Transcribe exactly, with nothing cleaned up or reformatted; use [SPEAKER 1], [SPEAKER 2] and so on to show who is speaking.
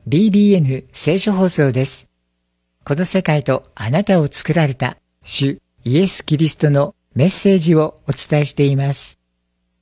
[SPEAKER 1] ビービーエヌ 聖書放送です。この世界とあなたを作られた主イエス・キリストのメッセージをお伝えしています。